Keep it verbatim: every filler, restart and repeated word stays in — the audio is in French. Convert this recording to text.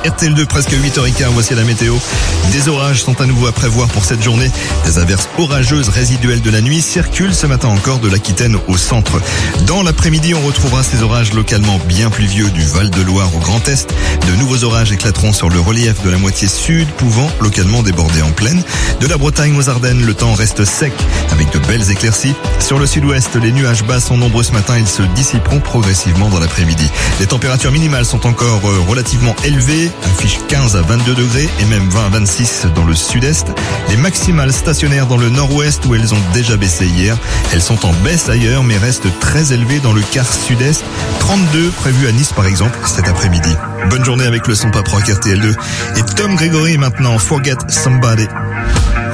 R T L deux, presque huit heures quinze, voici la météo. Des orages sont à nouveau à prévoir pour cette journée. Des averses orageuses résiduelles de la nuit circulent ce matin encore de l'Aquitaine au centre. Dans l'après-midi, on retrouvera ces orages localement bien pluvieux du Val-de-Loire au Grand Est. De nouveaux orages éclateront sur le relief de la moitié sud, pouvant localement déborder en plaine. De la Bretagne aux Ardennes, le temps reste sec avec de belles éclaircies. Sur le sud-ouest, les nuages bas sont nombreux ce matin. Ils se dissiperont progressivement dans l'après-midi. Les températures minimales sont encore relativement élevées, affichent quinze à vingt-deux degrés et même vingt à vingt-six dans le sud-est. Les maximales stationnaires dans le nord-ouest où elles ont déjà baissé hier. Elles sont en baisse ailleurs mais restent très élevées dans le quart sud-est. trente-deux prévus à Nice par exemple cet après-midi. Bonne journée avec le son pop rock R T L deux. Et Tom Gregory maintenant, Forget Somebody.